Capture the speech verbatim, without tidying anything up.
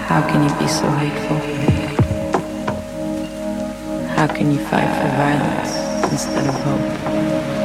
How can you be so hateful? How can you fight for violence instead of hope?